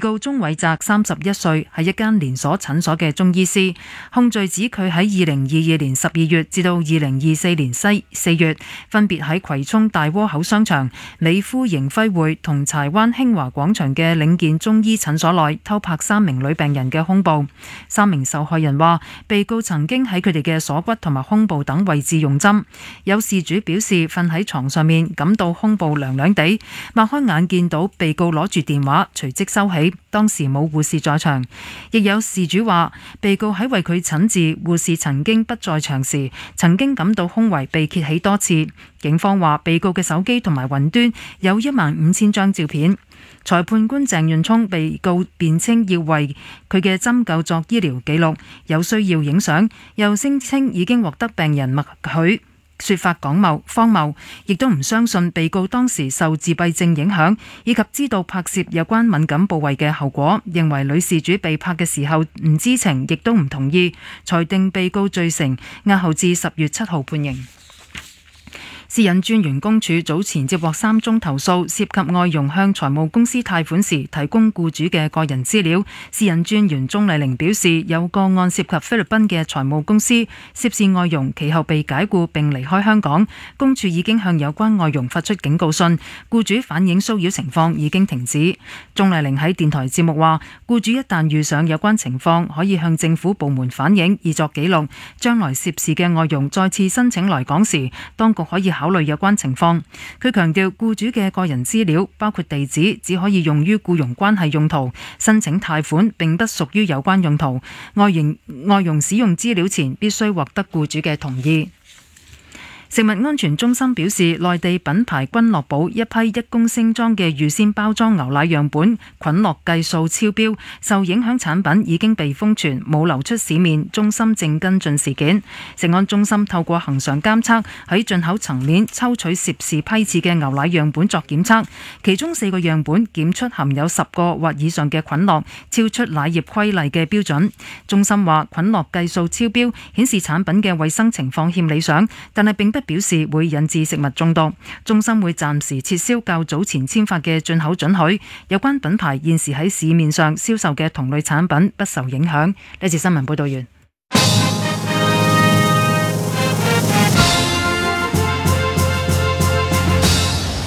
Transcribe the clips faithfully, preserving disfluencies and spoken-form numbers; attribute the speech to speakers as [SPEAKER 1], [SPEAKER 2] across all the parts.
[SPEAKER 1] 告鍾偉澤三十一歲，係一間連鎖診所嘅中醫師，控罪指佢喺二零二二年十二月至到二零二四年四月，分別喺葵涌大窩口商場、美孚盈輝匯同柴灣興華廣場嘅領健中醫診所內偷拍三名女病人嘅胸部。三名受害人話，被告曾經喺佢哋嘅鎖骨同埋胸部等位置用針。有事主表示瞓喺床上面感到胸部涼涼地，擘開眼見到被告攞住電話，隨即收起。當時冇護士在場。亦有事主話，被告喺為佢診治，護士曾經不在場時，曾經感到胸圍被揭起多次。警方話，被告嘅手機同埋雲端有一萬五千張照片。裁判官鄭潤聰被告辯稱要為佢嘅針灸作醫療記錄，有需要影相，又聲稱已經獲得病人默許。說法講謬荒謬，亦都唔相信被告當時受自閉症影響，以及知道拍攝有關敏感部位嘅後果，認為女事主被拍嘅時候唔知情，亦都唔同意，裁定被告罪成，押後至十月七號判刑。私隱專員公署早前接獲三宗投訴，涉及外傭向財務公司貸款時提供僱主嘅個人資料。私隱專員鍾麗玲表示，有個案涉及菲律賓嘅財務公司，涉事外傭其後被解僱並離開香港，公署已經向有關外傭發出警告信，僱主反映騷擾情況已經停止。鍾麗玲喺電台節目話，僱主一旦遇上有關情況，可以向政府部門反映，以作記錄。將來涉事嘅外傭再次申請來港時，當局可以考慮有關情況。佢強調，僱主嘅個人資料包括地址，只可以用於僱傭關係用途，申請貸款並不屬於有關用途。外傭外傭使用資料前必須獲得僱主嘅同意。食物安全中心表示，內地品牌君樂寶一批一公升裝嘅預先包裝牛奶樣本菌落計數超標，受影響產品已經被封存，冇流出市面。中心正跟進事件。食安中心透過恆常監測，喺進口層面抽取涉事批次嘅牛奶樣本作檢測，其中四個樣本檢出含有十個或以上嘅菌落，超出奶業規例嘅標準。中心話，菌落計數超標顯示產品嘅衛生情況欠理想，但係並不表示會引致食物中毒。中心會暫時撤銷較早前簽發嘅進口准許，有關品牌現時喺市面上銷售嘅同類產品不受影響。呢次新聞報道完。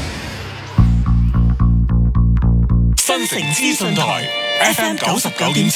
[SPEAKER 2] 新城資訊台 F M 九十九點七